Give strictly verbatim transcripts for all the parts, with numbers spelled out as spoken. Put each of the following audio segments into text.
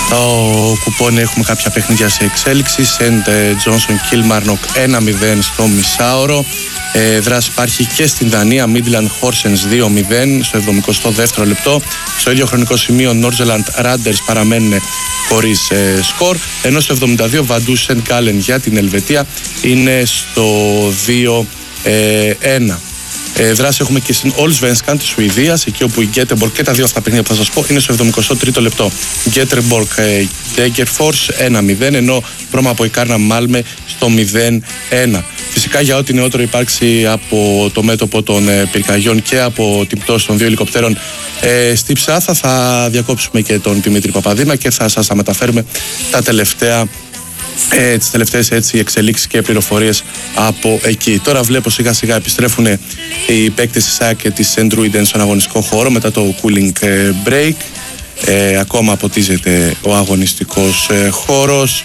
Στο κουπόνι έχουμε κάποια παιχνίδια σε εξέλιξη. Σεντ Τζόνσον Κίλμαρνοκ ένα μηδέν στο μισάωρο. Ε, δράση υπάρχει και στην Δανία. Midland Horsens δύο μηδέν στο εβδομηκοστό δεύτερο λεπτό. Στο ίδιο χρονικό σημείο Νόρτζελαντ Ράντερς παραμένουν χωρίς ε, σκορ. Ενώ στο εβδομήντα δύο Βαντού Σεντ Γκάλεν για την Ελβετία είναι στο δύο ένα. Ε, δράση έχουμε και στην Allsvenskan της Σουηδίας, εκεί όπου η Γκέτεμπορκ και τα δύο αυτά παιχνίδια που θα σας πω είναι στο εβδομηκοστό τρίτο λεπτό. Γκέτεμπορκ Degerfors ένα μηδέν, ενώ Πρόμα από η Κάρνα Μάλμε στο μηδέν ένα. Φυσικά για ό,τι νεότερο υπάρξει από το μέτωπο των ε, πυρκαγιών και από την πτώση των δύο ελικοπτέρων ε, στη Ψάθα, θα διακόψουμε και τον Δημήτρη Παπαδήμα και θα σας τα μεταφέρουμε τα τελευταία Ε, τις τελευταίες έτσι εξελίξεις και πληροφορίες από εκεί. Τώρα βλέπω σιγά σιγά επιστρέφουν οι παίκτες της ΑΕΚ και της Σεντρούιντεν στον αγωνιστικό χώρο μετά το cooling break. Ε, ακόμα αποτίζεται ο αγωνιστικός ε, χώρος.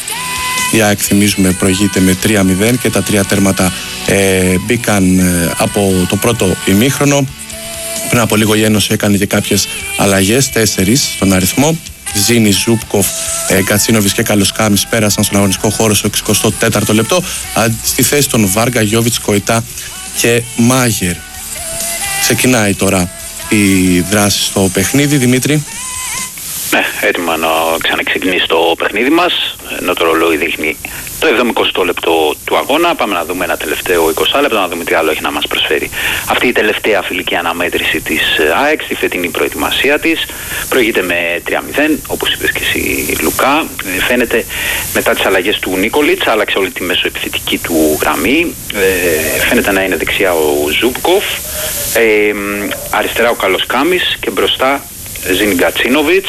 Η ΑΕΚ, θυμίζουμε, προηγείται με τρία μηδέν και τα τρία τέρματα ε, μπήκαν ε, από το πρώτο ημίχρονο. Πριν από λίγο η Ένωση έκανε και κάποιες αλλαγές, τέσσερις στον αριθμό. Ζήνη, Ζούπκοφ, ε, Κατσίνοβις και Καλοσκάμις πέρασαν στον αγωνιστικό χώρο στο εξηκοστό τέταρτο λεπτό, στη θέση των Βάργα, Γιώβιτς, Κοϊτά και Μάγερ. Ξεκινάει τώρα η δράση στο παιχνίδι, Δημήτρη. Ναι, έτοιμα να ξαναξεκινήσει το παιχνίδι μας, ενώ το ρολόι δείχνει το εβδομηκοστό λεπτό του αγώνα. Πάμε να δούμε ένα τελευταίο είκοσι λεπτό, να δούμε τι άλλο έχει να μας προσφέρει αυτή η τελευταία φιλική αναμέτρηση της ΑΕΚ στη φετινή προετοιμασία της. Προηγείται με τρία μηδέν, όπως είπες και εσύ, Λουκά. Φαίνεται μετά τις αλλαγές του Νίκολιτς, άλλαξε όλη τη μεσοεπιθετική του γραμμή. Ε, φαίνεται να είναι δεξιά ο Ζούπκοφ, ε, αριστερά ο Καλοσκάμις και μπροστά Ζήνη Γκατσίνοβιτς.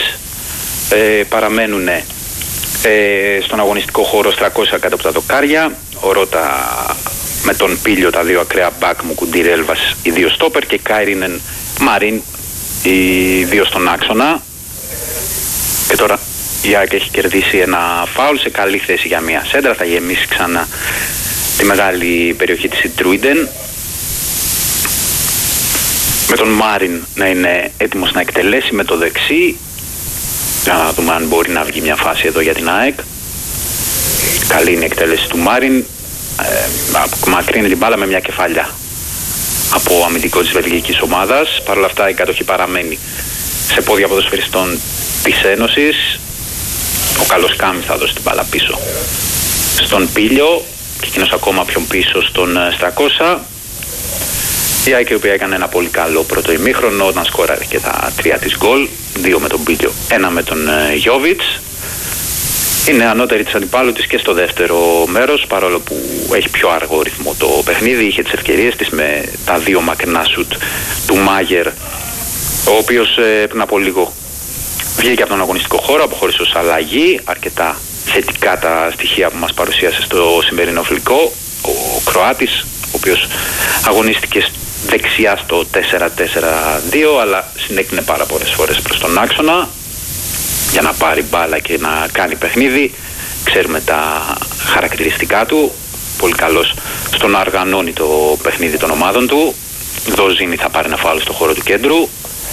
Ε, παραμένουν ε, στον αγωνιστικό χώρο Στρακώσια κάτω από τα δοκάρια, ο Ρώτα με τον Πίλιο, τα δύο ακραία μπακ, Μουκουντήρ Έλβας οι δύο στόπερ και Κάιρινεν Μαρίν οι δύο στον άξονα. Και τώρα η ΑΕΚ έχει κερδίσει ένα φάουλ σε καλή θέση για μια σέντρα, θα γεμίσει ξανά τη μεγάλη περιοχή της Σεντρούιντεν, με τον Μάριν να είναι έτοιμος να εκτελέσει με το δεξί. Για να δούμε αν μπορεί να βγει μια φάση εδώ για την ΑΕΚ. Καλή είναι η εκτέλεση του Μάριν. Ε, μακρύνει την μπάλα με μια κεφαλιά από αμυντικό της βελγικής ομάδας. Παρ' όλα αυτά η κατοχή παραμένει σε πόδια ποδοσφαιριστών της Ένωσης. Ο Καλοσκάμις θα δώσει την μπάλα πίσω στον Πίλιο και εκείνος ακόμα πιο πίσω στον Στρακώσα. Η ΑΕΚ, η οποία έκανε ένα πολύ καλό πρώτο ημίχρονο όταν σκόραρε και τα τρία της γκολ, δύο με τον Πίλιο, ένα με τον ε, Γιώβιτς. Είναι ανώτερη της αντιπάλου της και στο δεύτερο μέρος, παρόλο που έχει πιο αργό ρυθμό το παιχνίδι. Είχε τις ευκαιρίες της με τα δύο μακρινά σουτ του Μάγερ, ο οποίος ε, πριν από λίγο βγήκε από τον αγωνιστικό χώρο, αποχώρησε ως αλλαγή. Αρκετά θετικά τα στοιχεία που μας παρουσίασε στο σημερινό φιλικό. Ο Κροάτης, ο οποίος αγωνίστηκε δεξιά στο τέσσερα τέσσερα δύο, αλλά συνέκρινε πάρα πολλές φορές προς τον άξονα για να πάρει μπάλα και να κάνει παιχνίδι. Ξέρουμε τα χαρακτηριστικά του. Πολύ καλός στο να οργανώνει το παιχνίδι των ομάδων του. Δοζίνη θα πάρει ένα φάουλ στο χώρο του κέντρου.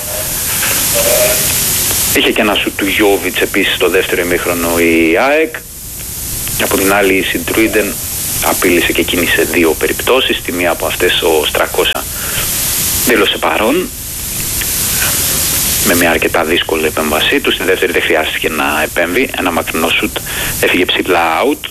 Είχε και ένα σου του Γιώβιτς επίσης στο δεύτερο ημίχρονο η ΑΕΚ. Από την άλλη η Σεντρούιντεν απείλησε και εκείνη σε δύο περιπτώσεις. Στη μία από αυτές ο Στρακώσα δήλωσε παρόν με μια αρκετά δύσκολη επέμβασή του. Στη δεύτερη δεν χρειάστηκε να επέμβει. Ένα μακρινό σουτ έφυγε ψηλά out.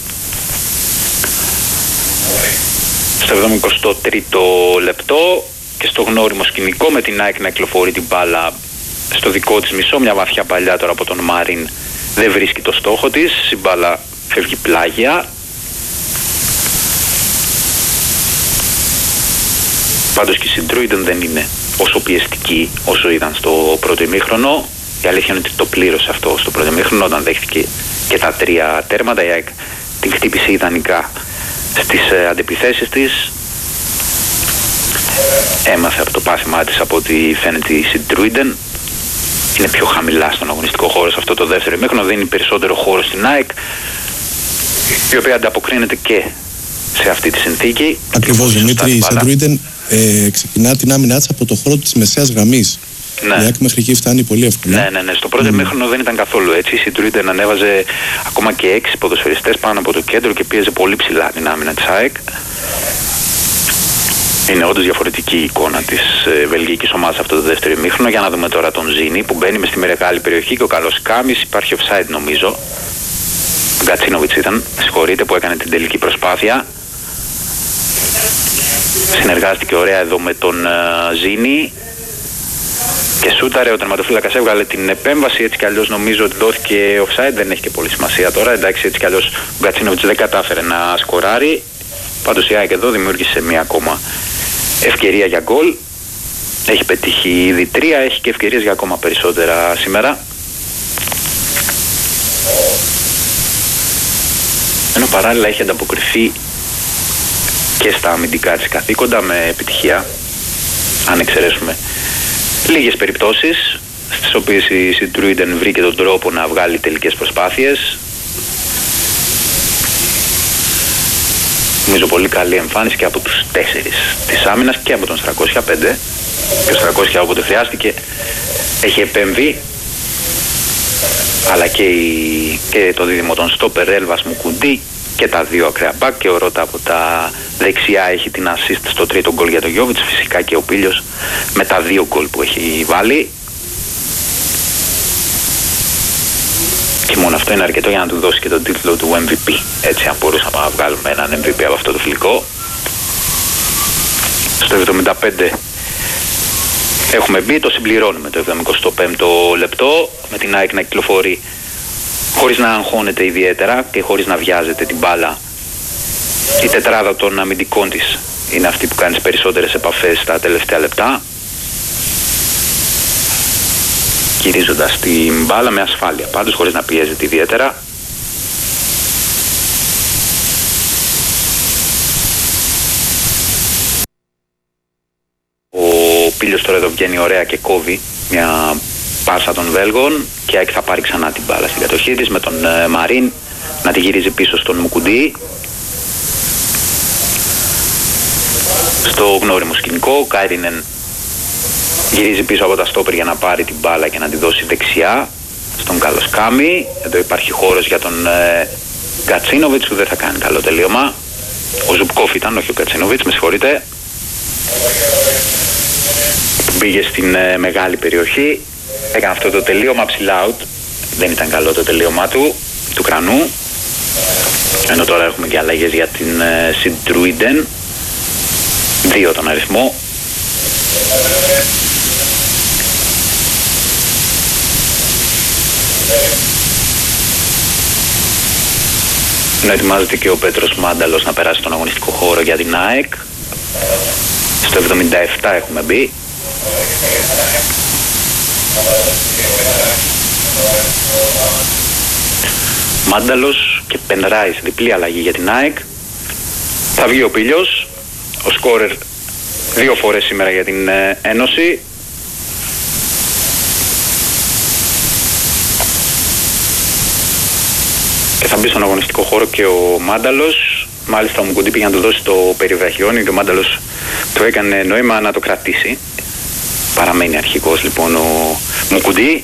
Στο εβδομηκοστό τρίτο λεπτό και στο γνώριμο σκηνικό, με την ΑΕΚ να κυκλοφορεί την μπάλα στο δικό της μισό, μια βαθιά παλιά τώρα από τον Μάριν δεν βρίσκει το στόχο της. Η μπάλα φεύγει πλάγια. Πάντως και η Σεντρούιντεν δεν είναι όσο πιεστική όσο ήταν στο πρώτο ημίχρονο. Η αλήθεια είναι ότι το πλήρωσε αυτό στο πρώτο ημίχρονο όταν δέχτηκε και τα τρία τέρματα. Η ΑΕΚ την χτύπησε ιδανικά στις ε, αντιπιθέσεις της. Έμαθε από το πάθημά της από ό,τι φαίνεται η Σεντρούιντεν. Είναι πιο χαμηλά στον αγωνιστικό χώρο σε αυτό το δεύτερο ημίχρονο. Δίνει περισσότερο χώρο στην ΑΕΚ, η οποία ανταποκρίνεται και σε αυτή τη συνθήκη. Ακριβώς, Δημήτρη. Η Σεντρούιντεν ε, ξεκινά την άμυνά της από το χώρο της μεσαίας γραμμής. Ναι. Η ΑΕΚ μέχρι εκεί φτάνει πολύ εύκολα. Ναι, ναι, ναι. Στο πρώτο ημίχρονο mm. δεν ήταν καθόλου έτσι. Η Citroën ανέβαζε ακόμα και έξι ποδοσφαιριστές πάνω από το κέντρο και πίεζε πολύ ψηλά την άμυνα της ΑΕΚ. Είναι όντως διαφορετική η εικόνα της ε, βελγικής ομάδας αυτό το δεύτερο ημίχρονο. Για να δούμε τώρα τον Ζήνη που μπαίνει μες στη μεγάλη περιοχή και ο καλός Κάμης. Υπάρχει offside νομίζω. Ο Γκατσίνοβιτς ήταν, συγχωρείτε, που έκανε την τελική προσπάθεια. Συνεργάστηκε ωραία εδώ με τον ε, Ζήνη και σούταρε. Ο τερματοφύλακας έβγαλε την επέμβαση. Έτσι κι αλλιώς νομίζω ότι δόθηκε offside. Δεν έχει και πολύ σημασία τώρα. Εντάξει, έτσι κι αλλιώς ο Γκατσίνοβιτς δεν κατάφερε να σκοράρει. Πάντως η ΑΕΚ εδώ δημιούργησε μία ακόμα ευκαιρία για γκολ. Έχει πετύχει ήδη τρία, έχει και ευκαιρίες για ακόμα περισσότερα σήμερα. Ενώ παράλληλα έχει ανταποκριθεί και στα αμυντικά της καθήκοντα με επιτυχία, αν εξαιρέσουμε λίγες περιπτώσεις στις οποίες η Citroën βρήκε τον τρόπο να βγάλει τελικές προσπάθειες. Νομίζω πολύ καλή εμφάνιση και από τους τέσσερις της άμυνας και από τον Στρακόσια πέντε. Και ο Στρακόσια όποτε χρειάστηκε έχει επέμβει, αλλά και, η, και το δίδυμο των στόπερ Έλβας Μουκουντή και τα δύο ακραία μπακ, και ο Ρώτα από τα δεξιά έχει την assist στο τρίτο γκολ για τον Γιόβιτς. Φυσικά και ο Πίλιος με τα δύο γκολ που έχει βάλει. Και μόνο αυτό είναι αρκετό για να του δώσει και τον τίτλο του εμ βι πι. Έτσι, αν μπορούσαμε να βγάλουμε έναν εμ βι πι από αυτό το φιλικό. Στο εβδομήντα πέντε έχουμε μπει, το συμπληρώνουμε το εβδομηκοστό πέμπτο λεπτό, με την ΑΕΚ να κυκλοφορεί χωρίς να αγχώνεται ιδιαίτερα και χωρίς να βιάζεται την μπάλα. Η τετράδα των αμυντικών της είναι αυτή που κάνει τις περισσότερες επαφές στα τελευταία λεπτά, γυρίζοντας την μπάλα με ασφάλεια, πάντως χωρίς να πιέζεται ιδιαίτερα. Ο Πίλιος τώρα εδώ βγαίνει ωραία και κόβει μια πάσα των Βέλγων και ΑΕΚ θα πάρει ξανά την μπάλα στην κατοχή της, με τον ε, Μαρίν να τη γυρίζει πίσω στον Μουκουντή. Στο γνώριμο σκηνικό ο Κάιρινεν γυρίζει πίσω από τα στόπερ για να πάρει την μπάλα και να τη δώσει δεξιά στον Καλοσκάμι. Εδώ υπάρχει χώρος για τον ε, Γκατσίνοβιτς που δεν θα κάνει καλό τελείωμα. Ο Ζουπκόφ ήταν, όχι ο Γκατσίνοβιτς, με συγχωρείτε. Πήγε στην ε, μεγάλη περιοχή, έκανε αυτό το τελείωμα ψηλά out. Δεν ήταν καλό το τελείωμά του, του Κρανού. Ενώ τώρα έχουμε και αλλαγές για την ε, Citroën. Δύο τον αριθμό. Να ετοιμάζεται και ο Πέτρος Μάνταλος να περάσει τον αγωνιστικό χώρο για την ΑΕΚ. Στο εβδομήντα επτά έχουμε μπει. Μάνταλος και Πενράις, διπλή αλλαγή για την ΑΕΚ. Θα βγει ο Πίλιος, ο σκόρερ δύο φορές σήμερα για την ε, Ένωση. Και θα μπει στον αγωνιστικό χώρο και ο Μάνταλος. Μάλιστα ο Μουκουντή πήγε να του δώσει το περιβραχιόνι και ο Μάνταλος του έκανε νόημα να το κρατήσει. Παραμένει αρχικός λοιπόν ο Μουκουντή.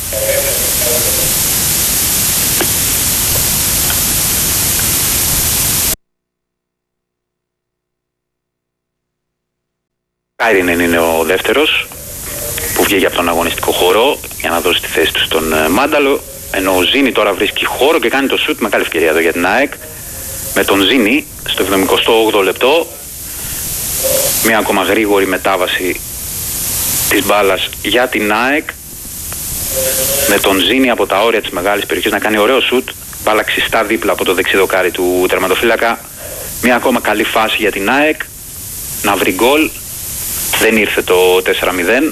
Κάιρινεν είναι ο δεύτερος που βγήκε από τον αγωνιστικό χώρο για να δώσει τη θέση του στον Μάνταλο. Ενώ ο Ζήνη τώρα βρίσκει χώρο και κάνει το σουτ, μεγάλη ευκαιρία εδώ για την ΑΕΚ. Με τον Ζήνη στο εβδομηκοστό όγδοο λεπτό. Μια ακόμα γρήγορη μετάβαση της μπάλας για την ΑΕΚ. Με τον Ζήνη από τα όρια της μεγάλης περιοχής να κάνει ωραίο σουτ. Μπάλα ξιστά δίπλα από το δεξιδοκάρι του τερματοφύλακα. Μια ακόμα καλή φάση για την ΑΕΚ να βρει γκολ. Δεν ήρθε το τέσσερα μηδέν.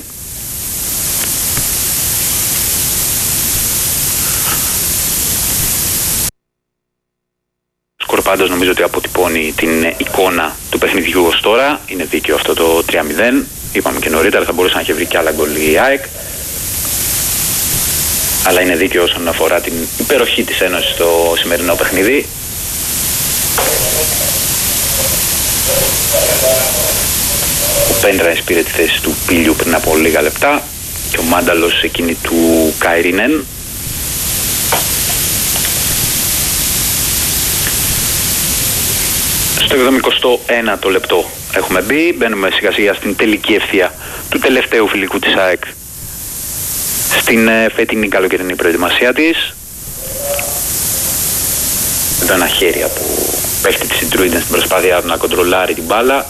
Σκορ πάντως νομίζω ότι αποτυπώνει την εικόνα του παιχνιδιού ως τώρα. Είναι δίκαιο αυτό το τρία μηδέν. Είπαμε και νωρίτερα θα μπορούσε να έχει βρει και άλλα γκολ η ΑΕΚ. Αλλά είναι δίκαιο όσον αφορά την υπεροχή της Ένωσης στο σημερινό παιχνίδι. Ο Πέντρας πήρε τη θέση του Πίλιου πριν από λίγα λεπτά και ο Μάνταλος εκείνη του Καϊρίνεν. Στο εβδομηκοστό ένατο λεπτό έχουμε μπει, μπαίνουμε σιγά σιγά στην τελική ευθεία του τελευταίου φιλικού της ΑΕΚ στην φετινή καλοκαιρινή προετοιμασία της. Εδώ ένα χέρι από παίχτη της Citroën στην προσπάθειά του να κοντρολάρει την μπάλα.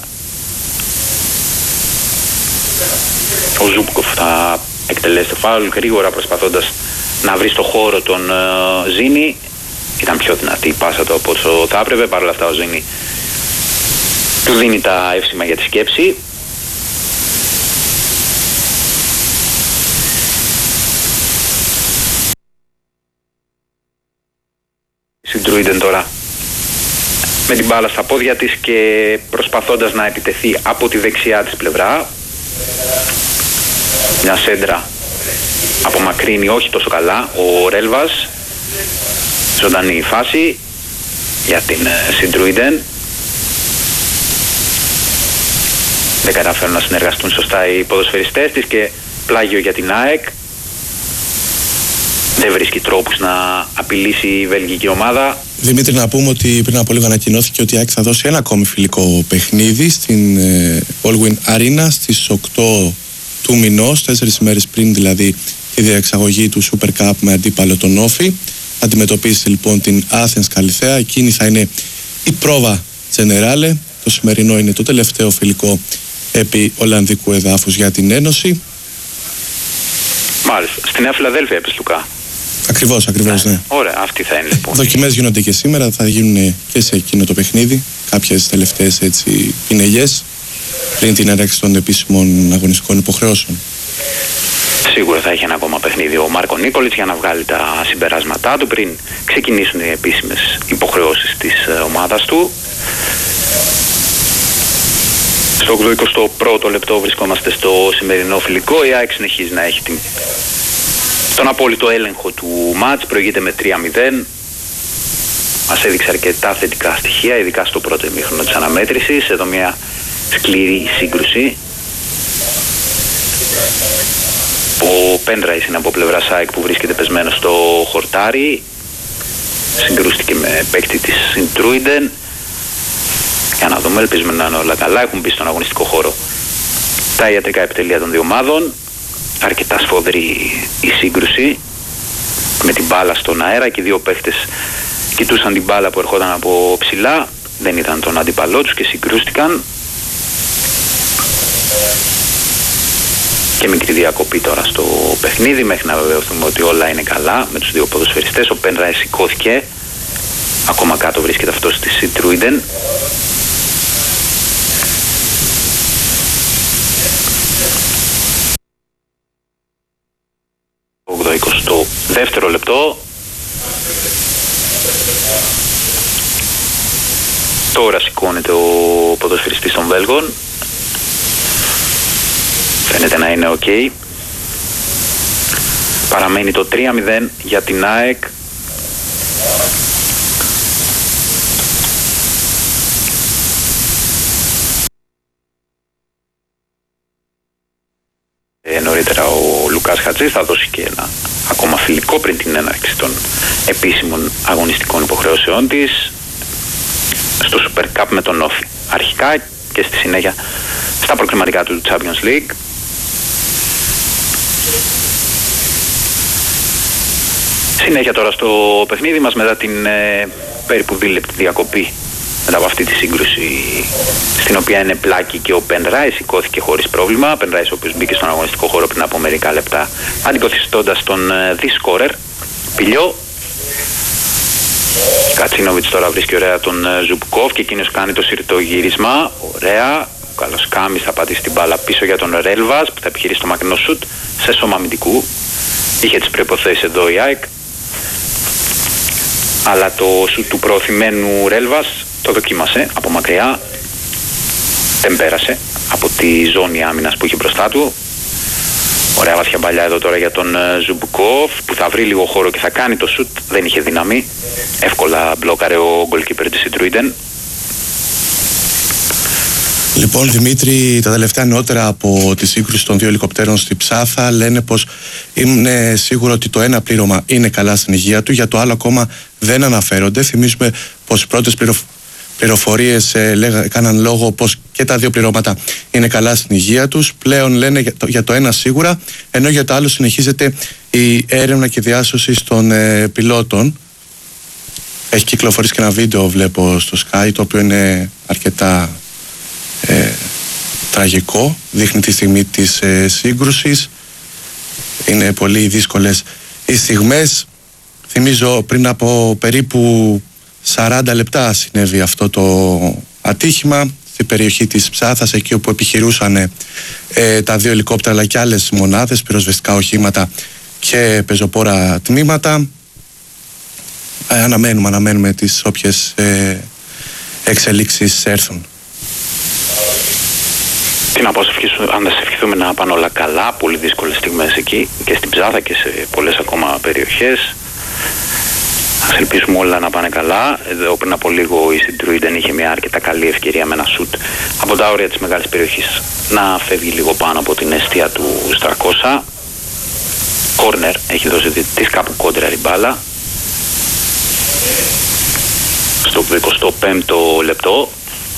Ο Ζούμπκοφ θα εκτελέσει το φάουλ γρήγορα προσπαθώντας να βρει στο χώρο τον uh, Ζήνη. Ήταν πιο δυνατή η πάσα του από όσο θα έπρεπε, παρ' όλα αυτά ο Ζήνη του δίνει τα εύσημα για τη σκέψη. Συντρούιντεν τώρα με την μπάλα στα πόδια της και προσπαθώντας να επιτεθεί από τη δεξιά της πλευρά. Μια σέντρα απομακρύνει όχι τόσο καλά ο Ρέλβας. Ζωντανή φάση για την Συντρούιντεν. Δεν καταφέρουν να συνεργαστούν σωστά οι ποδοσφαιριστές της και πλάγιο για την ΑΕΚ. Δεν βρίσκει τρόπους να απειλήσει η βελγική ομάδα. Δημήτρη, να πούμε ότι πριν από λίγο ανακοινώθηκε ότι η ΑΕΚ θα δώσει ένα ακόμη φιλικό παιχνίδι στην Allwyn Arena στις οκτώ του μηνός, τέσσερις ημέρες πριν δηλαδή τη διεξαγωγή του Super Cup με αντίπαλο τον Όφη. Αντιμετωπίσει λοιπόν την Athens Καλιθέα. Εκείνη θα είναι η πρόβα Generale. Το σημερινό είναι το τελευταίο φιλικό επί Ολλανδικού εδάφους για την Ένωση. Μάλιστα. Στη Νέα Φιλαδέλφια, είπες, Λουκά. Ακριβώς, ακριβώς, ναι. ναι. Ωραία, αυτή θα είναι λοιπόν. Δοκιμές γίνονται και σήμερα, θα γίνουν και σε εκείνο το παιχνίδι. Κάποιες τελευταίες έτσι πινελιές πριν την έναρξη των επίσημων αγωνιστικών υποχρεώσεων. Σίγουρα θα έχει ένα ακόμα παιχνίδι ο Μάρκο Νίκολιτς για να βγάλει τα συμπεράσματά του πριν ξεκινήσουν οι επίσημες υποχρεώσεις της ομάδας του. Στο ογδοηκοστό πρώτο λεπτό βρισκόμαστε στο σημερινό φιλικό. Η ΑΕΚ συνεχίζει να έχει την... τον απόλυτο έλεγχο του μάτς. Προηγείται με τρία μηδέν. Μας έδειξε αρκετά θετικά στοιχεία, ειδικά στο πρώτο ημίχρονο της αναμέτρησης. Εδώ μια σκληρή σύγκρουση. Ο Πέντραϊς είναι από πλευρά ΑΕΚ που βρίσκεται πεσμένο στο χορτάρι. Συγκρούστηκε με παίκτη της Συντρούιντεν. Για να δούμε, ελπίζουμε να είναι όλα καλά. Έχουν μπει στον αγωνιστικό χώρο τα ιατρικά επιτελεία των δύο ομάδων. Αρκετά σφοδρή η σύγκρουση με την μπάλα στον αέρα και οι δύο παίχτες κοιτούσαν την μπάλα που ερχόταν από ψηλά. Δεν ήταν τον αντίπαλό τους και συγκρούστηκαν. Και μικρή διακοπή τώρα στο παιχνίδι μέχρι να βεβαιωθούμε ότι όλα είναι καλά με τους δύο ποδοσφαιριστές. Ο Πέντρα σηκώθηκε. Ακόμα κάτω βρίσκεται αυτός της Citroën. ογδοηκοστό δεύτερο λεπτό. Τώρα σηκώνεται ο ποδοσφαιριστής των Βέλγων. Φαίνεται να είναι ok. Παραμένει το τρία μηδέν για την ΑΕΚ. Ε, νωρίτερα ο Λουκάς Χατζής θα δώσει και ένα ακόμα φιλικό πριν την έναρξη των επίσημων αγωνιστικών υποχρεώσεών της στο Super Cup με τον Όφη. Αρχικά και στη συνέχεια στα προκριματικά του Champions League. Συνέχεια τώρα στο παιχνίδι μας μετά την ε, περίπου δίλεπτη διακοπή μετά από αυτή τη σύγκρουση στην οποία είναι πλάκη και ο Πενράι σηκώθηκε χωρίς πρόβλημα. Πενράι ο οποίος μπήκε στον αγωνιστικό χώρο πριν από μερικά λεπτά αντιποθιστώντας τον ε, δι-σκόρερ Πιλιό. Κατσίνοβιτς τώρα βρίσκει ωραία τον ε, Ζουμπκόφ και εκείνος κάνει το συρτό γύρισμα. Ωραία. Ο Καλοσκάμις θα πατήσει την μπάλα πίσω για τον Ρέλβας που θα επιχειρήσει το μακρινό σουτ σε σώμα αμυντικού. Είχε τις προϋποθέσεις εδώ η ΑΕΚ. Αλλά το σουτ του προωθημένου Ρέλβας το δοκίμασε από μακριά. Δεν πέρασε από τη ζώνη άμυνας που είχε μπροστά του. Ωραία βαθιά μπαλιά εδώ τώρα για τον Ζουμπκόφ που θα βρει λίγο χώρο και θα κάνει το σουτ. Δεν είχε δύναμη. Εύκολα μπλόκαρε ο goalkeeper της Citroën. Λοιπόν, Δημήτρη, τα τελευταία νεότερα από τη σύγκρουση των δύο ελικοπτέρων στη Ψάθα λένε πως είναι σίγουρο ότι το ένα πλήρωμα είναι καλά στην υγεία του, για το άλλο ακόμα δεν αναφέρονται. Θυμίζουμε πως οι πρώτες πληροφορίες πληροφορίες ε, έκαναν λόγο πως και τα δύο πληρώματα είναι καλά στην υγεία τους. Πλέον λένε για το, για το ένα σίγουρα, ενώ για το άλλο συνεχίζεται η έρευνα και διάσωση των ε, πιλότων. Έχει κυκλοφορήσει και ένα βίντεο, βλέπω, στο Sky, το οποίο είναι αρκετά ε, τραγικό. Δείχνει τη στιγμή της ε, σύγκρουσης. Είναι πολύ δύσκολες οι στιγμές. Θυμίζω πριν από περίπου σαράντα λεπτά συνέβη αυτό το ατύχημα στην περιοχή της Ψάθας, εκεί όπου επιχειρούσαν ε, τα δύο ελικόπτερα αλλά και άλλες μονάδες, πυροσβεστικά οχήματα και πεζοπόρα τμήματα. Ε, αναμένουμε, αναμένουμε τις όποιες ε, εξελίξεις έρθουν. Τι να πω, αν δεν σε ευχηθούμε να πάνε όλα καλά, πολύ δύσκολες στιγμές εκεί και στην Ψάθα και σε πολλές ακόμα περιοχές. Ας ελπίσουμε όλα να πάνε καλά. Εδώ πριν από λίγο η Citroën είχε μια αρκετά καλή ευκαιρία με ένα σουτ από τα όρια της μεγάλης περιοχής να φεύγει λίγο πάνω από την αιστεία του τριακόσια. Κόρνερ, έχει δώσει της κάπου κόντρα η μπάλα. Στο εικοστό πέμπτο λεπτό.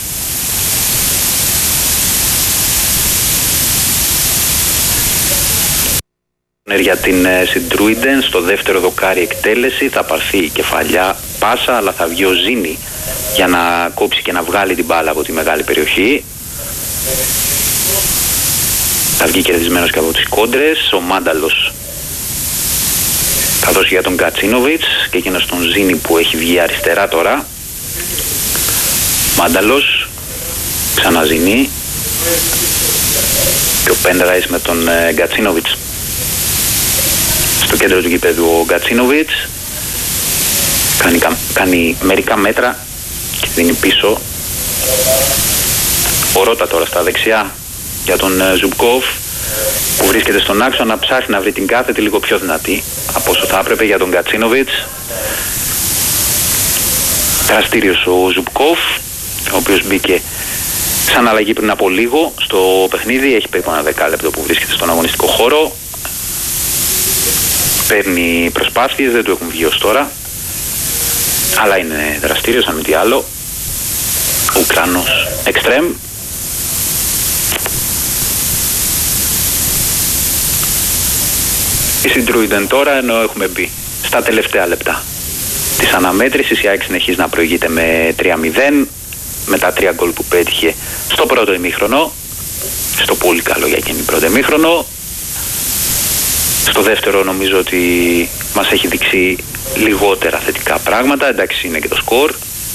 Για την Citroën στο δεύτερο δοκάρι εκτέλεση θα πάρθει η κεφαλιά πάσα, αλλά θα βγει ο Ζήνη για να κόψει και να βγάλει την μπάλα από τη μεγάλη περιοχή. Θα βγει κερδισμένος και από τις κόντρες. Ο Μάνταλος θα δώσει για τον Γκατσίνοβιτς και εκείνος τον Ζήνη που έχει βγει αριστερά τώρα. Μάνταλος, ξανά Ζήνη και ο Πέντραϊς με τον Γκατσίνοβιτς. Στο κέντρο του γηπέδου ο Γκατσίνοβιτς κάνει, κάνει μερικά μέτρα και δίνει πίσω. Ο Ρώτα τώρα στα δεξιά για τον Ζουμπκόφ που βρίσκεται στον άξονα να ψάχνει να βρει την κάθετη λίγο πιο δυνατή από όσο θα έπρεπε για τον Γκατσίνοβιτς. Δραστήριος ο Ζουμπκόφ, ο οποίος μπήκε σαν αλλαγή πριν από λίγο στο παιχνίδι. Έχει περίπου ένα δεκάλεπτο που βρίσκεται στον αγωνιστικό χώρο. Παίρνει προσπάθειες, δεν του έχουν βγει ως τώρα, αλλά είναι δραστήριος, αν μη τι άλλο. Ο Ουκρανός εξτρέμ. Η Citroën τώρα, ενώ έχουμε μπει στα τελευταία λεπτά της αναμέτρησης, η ΑΕΚ συνεχίζει να προηγείται με τρία μηδέν με τα τρία γκολ που πέτυχε στο πρώτο ημίχρονο, στο πολύ καλό για εκείνη πρώτο ημίχρονο. Στο δεύτερο νομίζω ότι μας έχει δείξει λιγότερα θετικά πράγματα. Εντάξει, είναι και το σκορ.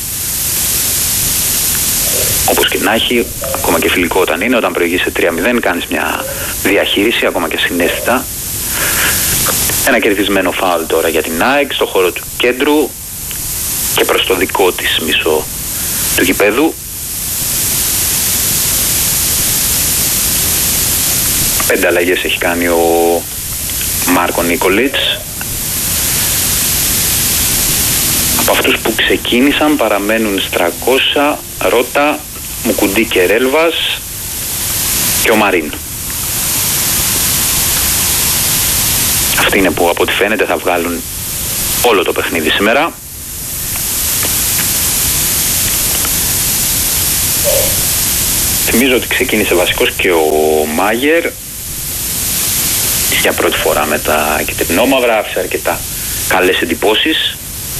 Όπως και να έχει, ακόμα και φιλικό όταν είναι, όταν προηγείσαι τρία μηδέν κάνεις μια διαχείριση, ακόμα και συναίσθητα. Ένα κερδισμένο φάουλ τώρα για την ΑΕΚ στο χώρο του κέντρου και προς το δικό της μισό του γηπέδου. Πέντε αλλαγές έχει κάνει ο Μάρκο Νίκολιτς. Από αυτούς που ξεκίνησαν παραμένουν Στρακόσα, Ρώτα, Μουκουντή και Ρέλβας και ο Μαρίν. Αυτοί είναι που από ό,τι φαίνεται θα βγάλουν όλο το παιχνίδι σήμερα. Θυμίζω ότι ξεκίνησε βασικός και ο Μάγερ για πρώτη φορά με τα κυτρινόμαυρα, άφησε αρκετά καλές εντυπώσεις.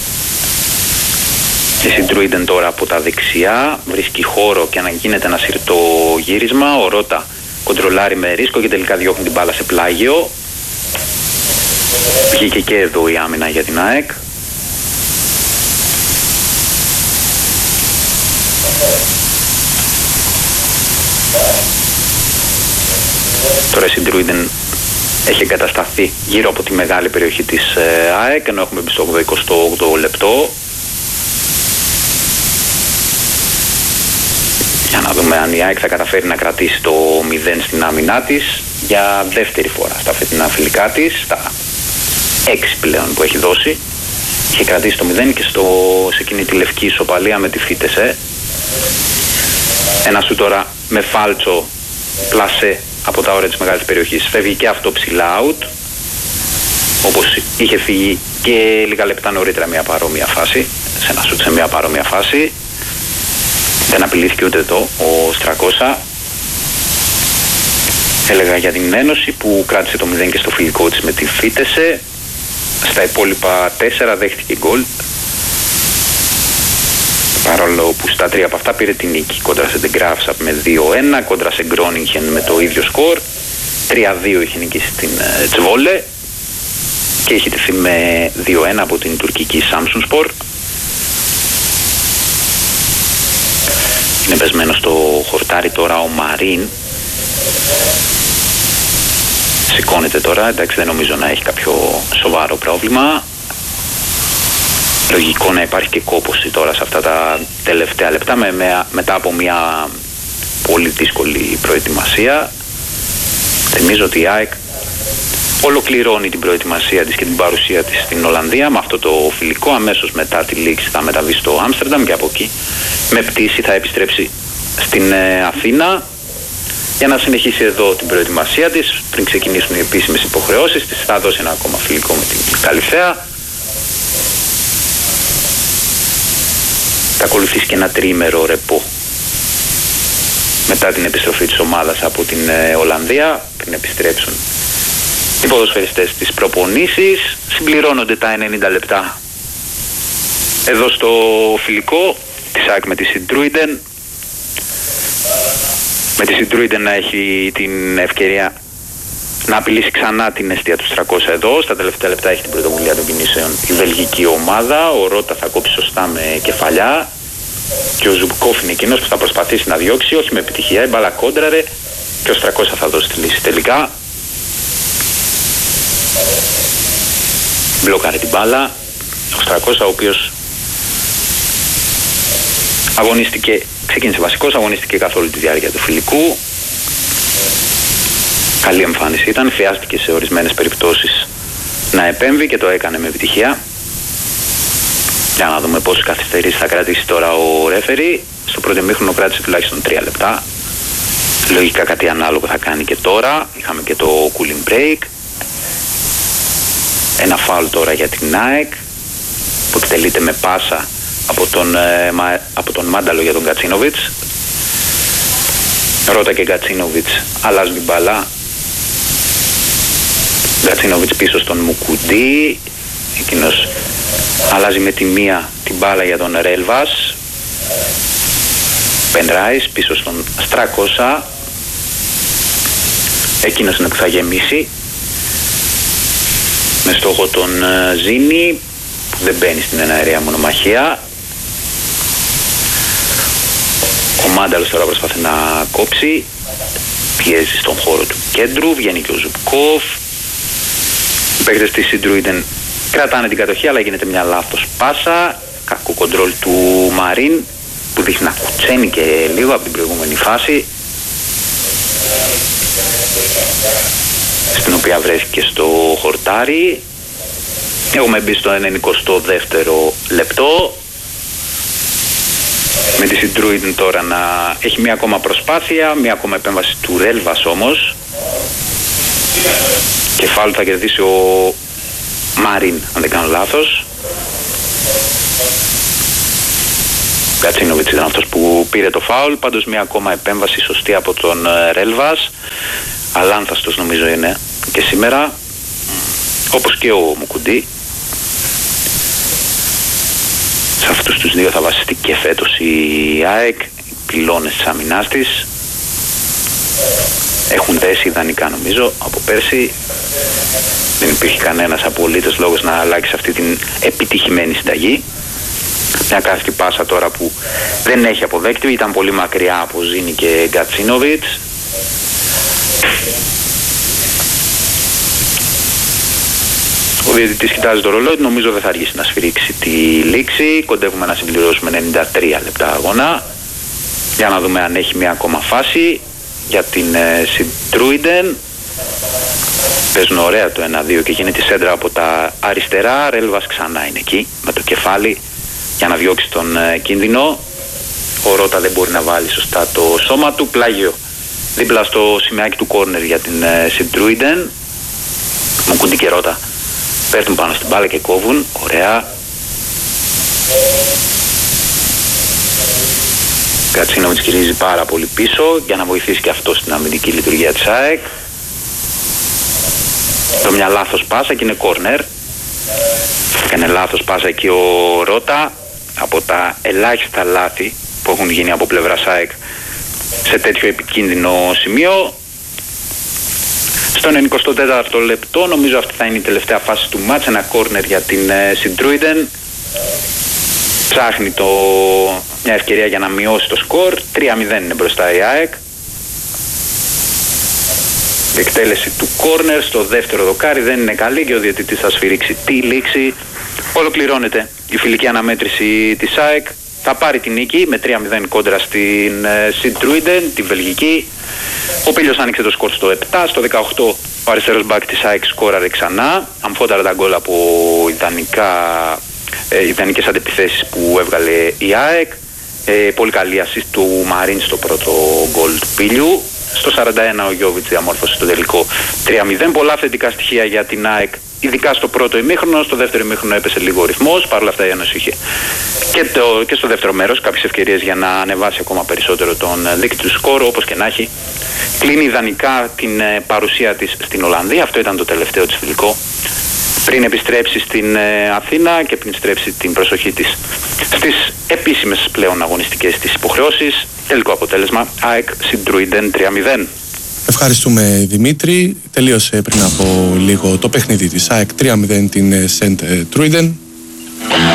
Η Citroën τώρα από τα δεξιά βρίσκει χώρο και αναγκύνεται ένα συρτό γύρισμα. Ο Ρώτα κοντρολάρει με ρίσκο και τελικά διώχνει την μπάλα σε πλάγιο. Βγήκε και εδώ η άμυνα για την ΑΕΚ. Τώρα η Citroën έχει εγκατασταθεί γύρω από τη μεγάλη περιοχή της ΑΕΚ, ενώ έχουμε μπει στο εικοστό όγδοο λεπτό. Για να δούμε αν η ΑΕΚ θα καταφέρει να κρατήσει το μηδέν στην άμυνά της για δεύτερη φορά στα φετινά φιλικά της, στα έξι πλέον που έχει δώσει. Είχε κρατήσει το μηδέν και στο, σε εκείνη τη λευκή ισοπαλία με τη Φίτεσε. Ένα σου τώρα με φάλτσο πλασέ από τα όρια της μεγάλης περιοχής. Φεύγει και αυτό ψηλά out, όπως είχε φύγει και λίγα λεπτά νωρίτερα μια παρόμοια φάση, σε ένα σουτ σε μια παρόμοια φάση. Δεν απειλήθηκε ούτε εδώ ο Στρακόσα. Έλεγα για την Ένωση που κράτησε το μηδέν και στο φιλικό της με τη Φίτεσε. Στα υπόλοιπα τέσσερα δέχτηκε γκολ, παρόλο που στα τρία από αυτά πήρε την νίκη. Κόντρα σε Ντεγκράφσα με δύο ένα, κόντρα σε Γκρόνιγχεν με το ίδιο σκορ, τρία δύο είχε νικήσει στην Τσβόλε και είχε τηθεί με δύο ένα από την τουρκική Samsunspor. Είναι πεσμένο στο χορτάρι τώρα ο Μαρίν. Σηκώνεται τώρα, εντάξει, δεν νομίζω να έχει κάποιο σοβαρό πρόβλημα. Λογικό να υπάρχει και κόπωση τώρα σε αυτά τα τελευταία λεπτά με, με, μετά από μια πολύ δύσκολη προετοιμασία. Θυμίζω ότι η ΑΕΚ ολοκληρώνει την προετοιμασία της και την παρουσία της στην Ολλανδία με αυτό το φιλικό. Αμέσως μετά τη λήξη θα μεταβεί στο Άμστερνταμ και από εκεί με πτήση θα επιστρέψει στην ε, Αθήνα για να συνεχίσει εδώ την προετοιμασία της. Πριν ξεκινήσουν οι επίσημες υποχρεώσεις της θα δώσει ένα ακόμα φιλικό με την Καλυθέα. Θα ακολουθήσει και ένα τριήμερο ρεπό μετά την επιστροφή της ομάδας από την ε, Ολλανδία, πριν επιστρέψουν οι ποδοσφαιριστές στις προπονήσεις. Συμπληρώνονται τα ενενήντα λεπτά εδώ στο φιλικό της ΑΕΚ με τη Συντρούιντεν. Με τη Συντρούιντεν να έχει την ευκαιρία να απειλήσει ξανά την αιστεία του τριακόσια εδώ. Στα τελευταία λεπτά έχει την πρωτοβουλία των κινήσεων η βελγική ομάδα. Ο Ρώτα θα κόψει σωστά με κεφαλιά και ο Ζουμπκόφ είναι εκείνος που θα προσπαθήσει να διώξει, όχι με επιτυχία. Η μπάλα κόντραρε και ο τριακόσια θα δώσει τη λύση τελικά. Μπλοκάρει την μπάλα ο τριακόσια, ο οποίος αγωνίστηκε, ξεκίνησε βασικός, αγωνίστηκε καθ' όλη τη διάρκεια του φιλικού. Καλή εμφάνιση ήταν, χρειάστηκε σε ορισμένες περιπτώσεις να επέμβει και το έκανε με επιτυχία. Για να δούμε πόσες καθυστερήσεις θα κρατήσει τώρα ο ρέφερι. Στο πρώτο ημίχρονο κράτησε τουλάχιστον τρία λεπτά. Λογικά κάτι ανάλογο θα κάνει και τώρα. Είχαμε και το cooling break. Ένα φάουλ τώρα για την ΑΕΚ που εκτελείται με πάσα από τον, ε, από τον Μάνταλο για τον Γκατσίνοβιτς. Ρώτα και Γκατσίνοβιτς αλλάζουν την μπάλα. Γκατσίνοβιτς πίσω στον Μουκουντή. Εκείνος αλλάζει με τη μία την μπάλα για τον Ρέλβας. Πενράις πίσω στον Στρακόσα. Εκείνος είναι που θα γεμίσει με στόχο τον Ζήνη που δεν μπαίνει στην εναερία μονομαχία. Ο Μάνταλος τώρα προσπαθεί να κόψει, πιέζει στον χώρο του κέντρου, βγαίνει και ο Ζουμπκόφ. Οι παίκτες της Συντρούιντεν κρατάνε την κατοχή, αλλά γίνεται μια λάθος πάσα. Κακό κοντρόλ του Μαρίν που δείχνει να κουτσένει και λίγο από την προηγούμενη φάση, στην οποία βρέθηκε στο χορτάρι. Έχουμε μπει στο ενενηκοστό δεύτερο λεπτό, με τη Συντρούιντεν τώρα να έχει μία ακόμα προσπάθεια, μία ακόμα επέμβαση του Ρέλβας όμως, και φάουλ θα κερδίσει ο Μαρίν αν δεν κάνω λάθος. Γκατσίνοβιτς ήταν αυτός που πήρε το φάουλ. Πάντως μία ακόμα επέμβαση σωστή από τον Ρέλβας, αλάνθαστος νομίζω είναι και σήμερα, όπως και ο Μουκουντή. Σε αυτούς τους δύο θα βασιστεί και φέτος η ΑΕΚ. Οι πυλώνες της αμυνάς της έχουν δέσει ιδανικά νομίζω από πέρσι. Δεν υπήρχε κανένας απολύτως λόγος να αλλάξει αυτή την επιτυχημένη συνταγή. Μια κάθετη πάσα τώρα που δεν έχει αποδέκτη, ήταν πολύ μακριά από Ζήνη και Γκατσίνοβιτς. Ο διαιτητής κοιτάζει το ρολόι, νομίζω δεν θα αργήσει να σφυρίξει τη λήξη. Κοντεύουμε να συμπληρώσουμε ενενήντα τρία λεπτά αγώνα. Για να δούμε αν έχει μια ακόμα φάση για την ε, Συντρούιντεν. Παίζουν ωραία το ένα δύο και γίνεται η σέντρα από τα αριστερά. Ρέλβας ξανά είναι εκεί με το κεφάλι για να διώξει τον ε, κίνδυνο. Ο Ρώτα δεν μπορεί να βάλει σωστά το σώμα του. Πλάγιο δίπλα στο σημαίακι του κόρνερ για την Sint-Truiden. Μουκούντι και Ρώτα πέφτουν πάνω στην μπάλα και κόβουν. Ωραία. Κατσίνοβιτς γυρίζει πάρα πολύ πίσω για να βοηθήσει και αυτό στην αμυντική λειτουργία της ΑΕΚ. Το μια λάθος πάσα και είναι κόρνερ. Έκανε λάθος πάσα εκεί ο Ρώτα. Από τα ελάχιστα λάθη που έχουν γίνει από πλευρά ΑΕΚ σε τέτοιο επικίνδυνο σημείο. Στον ενενηκοστό τέταρτο λεπτό, νομίζω αυτή θα είναι η τελευταία φάση του μάτς, ένα κόρνερ για την Sint-Truiden. Ψάχνει το, μια ευκαιρία για να μειώσει το σκορ. τρία μηδέν είναι μπροστά η ΑΕΚ. Η εκτέλεση του κόρνερ στο δεύτερο δοκάρι δεν είναι καλή και ο διαιτητής θα σφυρίξει τη λήξη. Ολοκληρώνεται η φιλική αναμέτρηση της ΑΕΚ. Θα πάρει την νίκη με τρία μηδέν κόντρα στην Sint-Truiden, τη Βελγική. Ο Πίλιος άνοιξε το σκορ στο επτά, στο δεκαοκτώ ο αριστερός μπακ της ΑΕΚ σκόραρε ξανά. Αμφότερα τα γκολ από ιδανικά, ε, ιδανικές αντεπιθέσεις που έβγαλε η ΑΕΚ. Ε, πολύ καλή assist του Μαρίν στο πρώτο γκολ του Πίλιου. Στο σαράντα ένα ο Γιώβιτς διαμόρφωσε το τελικό τρία μηδέν. Πολλά θετικά στοιχεία για την ΑΕΚ, ειδικά στο πρώτο ημίχρονο. Στο δεύτερο ημίχρονο έπεσε λίγο ο ρυθμός. Παρ' όλα αυτά η Ένωση είχε και, το, και στο δεύτερο μέρος κάποιες ευκαιρίες για να ανεβάσει ακόμα περισσότερο τον δείκτη του σκορ. Όπως και να έχει, κλείνει ιδανικά την ε, παρουσία της στην Ολλανδία. Αυτό ήταν το τελευταίο της φιλικό, πριν επιστρέψει στην ε, Αθήνα και πριν στρέψει την προσοχή της στις επίσημες πλέον αγωνιστικές της υποχρεώσεις. Τελικό αποτέλεσμα ΑΕΚ Sint-Truiden τρία μηδέν. Ευχαριστούμε Δημήτρη. Τελείωσε πριν από λίγο το παιχνίδι της ΑΕΚ τρία μηδέν την Sint-Truiden.